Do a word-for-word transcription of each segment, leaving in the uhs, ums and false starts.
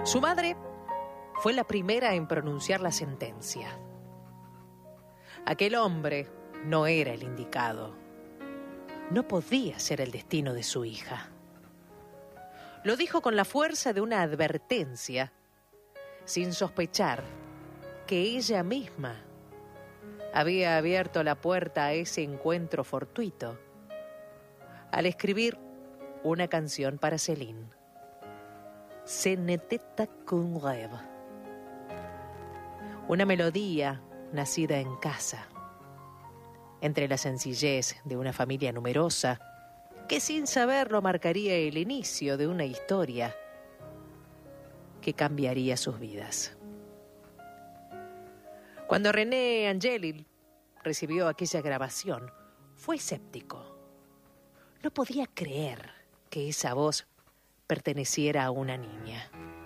Su madre fue la primera en pronunciar la sentencia. Aquel hombre no era el indicado. No podía ser el destino de su hija. Lo dijo con la fuerza de una advertencia, sin sospechar que ella misma había abierto la puerta a ese encuentro fortuito al escribir una canción para Céline. Ce n'était qu'un rêve. Una melodía nacida en casa, entre la sencillez de una familia numerosa, que sin saberlo marcaría el inicio de una historia que cambiaría sus vidas. Cuando René Angélil recibió aquella grabación, fue escéptico. No podía creer que esa voz perteneciera a una niña.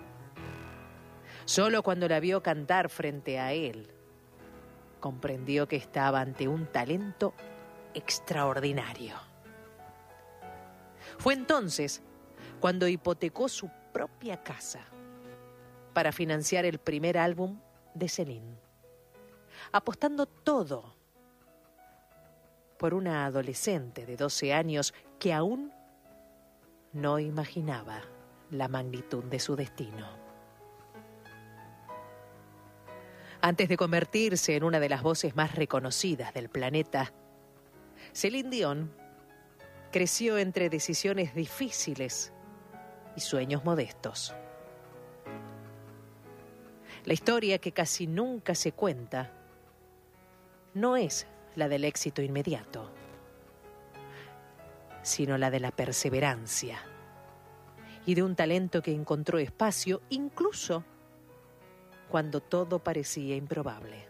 Solo cuando la vio cantar frente a él, comprendió que estaba ante un talento extraordinario. Fue entonces cuando hipotecó su propia casa para financiar el primer álbum de Céline, apostando todo por una adolescente de doce años que aún no imaginaba la magnitud de su destino. Antes de convertirse en una de las voces más reconocidas del planeta, Céline Dion creció entre decisiones difíciles y sueños modestos. La historia que casi nunca se cuenta no es la del éxito inmediato, sino la de la perseverancia y de un talento que encontró espacio incluso cuando todo parecía improbable.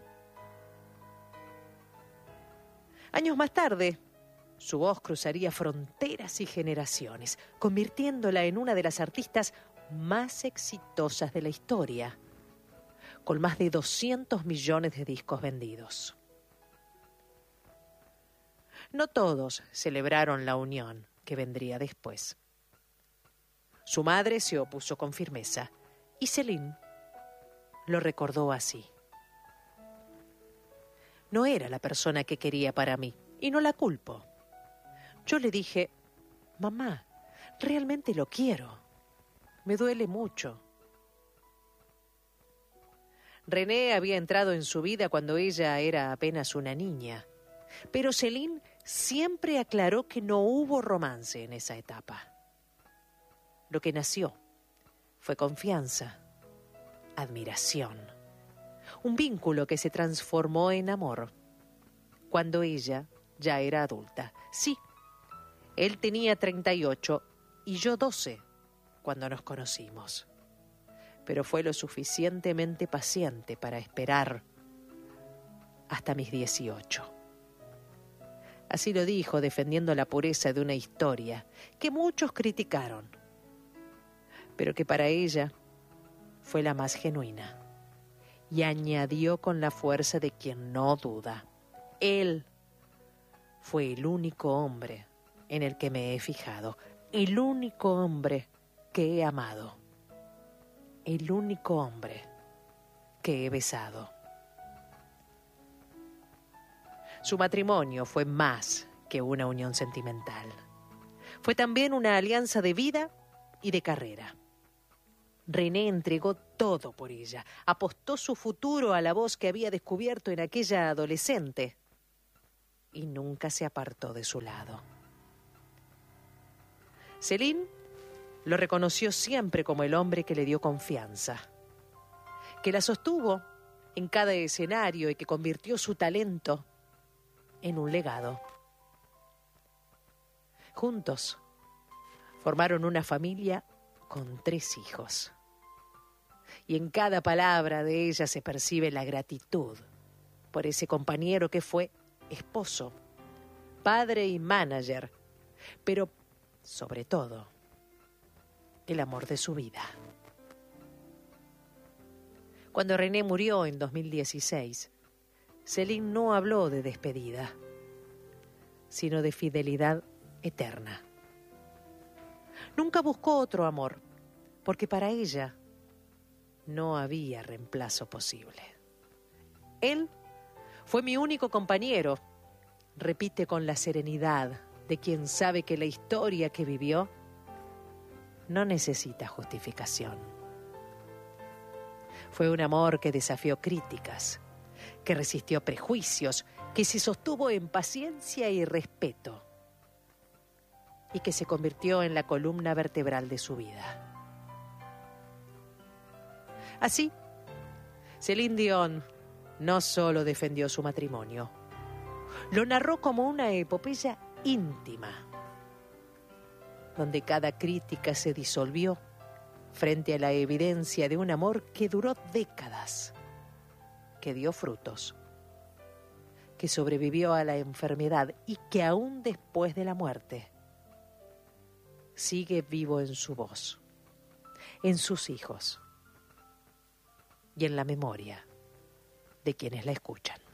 Años más tarde, su voz cruzaría fronteras y generaciones, convirtiéndola en una de las artistas más exitosas de la historia, con más de doscientos millones de discos vendidos. No todos celebraron la unión que vendría después. Su madre se opuso con firmeza y Céline lo recordó así. No era la persona que quería para mí y no la culpo. Yo le dije, mamá, realmente lo quiero. Me duele mucho. René había entrado en su vida cuando ella era apenas una niña, pero Céline siempre aclaró que no hubo romance en esa etapa. Lo que nació fue confianza, admiración, un vínculo que se transformó en amor cuando ella ya era adulta. Sí, él tenía treinta y ocho y yo doce cuando nos conocimos, pero fue lo suficientemente paciente para esperar hasta mis dieciocho. Así lo dijo, defendiendo la pureza de una historia que muchos criticaron, pero que para ella fue la más genuina. Y añadió con la fuerza de quien no duda: él fue el único hombre en el que me he fijado, el único hombre que he amado, el único hombre que he besado. Su matrimonio fue más que una unión sentimental. Fue también una alianza de vida y de carrera. René entregó todo por ella, apostó su futuro a la voz que había descubierto en aquella adolescente y nunca se apartó de su lado. Céline lo reconoció siempre como el hombre que le dio confianza, que la sostuvo en cada escenario y que convirtió su talento en un legado. Juntos formaron una familia con tres hijos. Y en cada palabra de ella se percibe la gratitud por ese compañero que fue esposo, padre y manager, pero sobre todo el amor de su vida. Cuando René murió en dos mil dieciséis, Céline no habló de despedida, sino de fidelidad eterna. Nunca buscó otro amor, porque para ella no había reemplazo posible. Él fue mi único compañero, repite con la serenidad de quien sabe que la historia que vivió no necesita justificación. Fue un amor que desafió críticas, que resistió prejuicios, que se sostuvo en paciencia y respeto, y que se convirtió en la columna vertebral de su vida. Así, Celine Dion no solo defendió su matrimonio, lo narró como una epopeya íntima, donde cada crítica se disolvió frente a la evidencia de un amor que duró décadas, que dio frutos, que sobrevivió a la enfermedad y que aún después de la muerte sigue vivo en su voz, en sus hijos y en la memoria de quienes la escuchan.